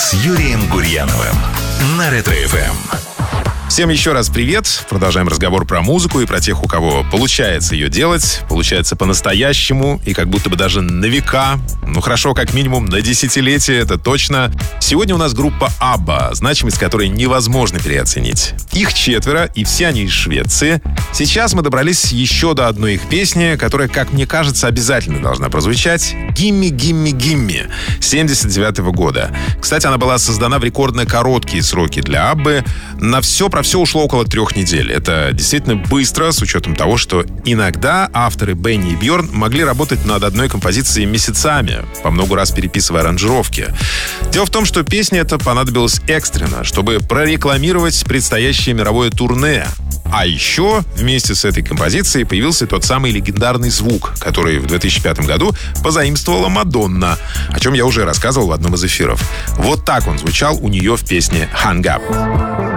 с Юрием Гурьяновым на Ретро-ФМ. Всем еще раз привет. Продолжаем разговор про музыку и про тех, у кого получается ее делать. Получается по-настоящему и как будто бы даже на века. Ну хорошо, как минимум на десятилетия, это точно. Сегодня у нас группа ABBA, значимость которой невозможно переоценить. Их 4, и все они из Швеции. Сейчас мы добрались еще до одной их песни, которая, как мне кажется, обязательно должна прозвучать. «Gimme, gimme, gimme» 79 года. Кстати, она была создана в рекордно короткие сроки для ABBA. На все про все ушло около 3 недель. Это действительно быстро, с учетом того, что иногда авторы Бенни и Бьорн могли работать над одной композицией месяцами, по много раз переписывая аранжировки. Дело в том, что песня эта понадобилась экстренно, чтобы прорекламировать предстоящее мировое турне. А еще вместе с этой композицией появился тот самый легендарный звук, который в 2005 году позаимствовала Мадонна, о чем я уже рассказывал в одном из эфиров. Вот так он звучал у нее в песне «Hang Up».